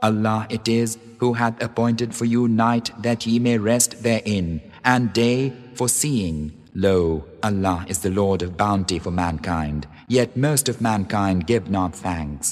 Allah it is who hath appointed for you night that ye may rest therein, and day for seeing. Lo, Allah is the Lord of bounty for mankind, yet most of mankind give not thanks.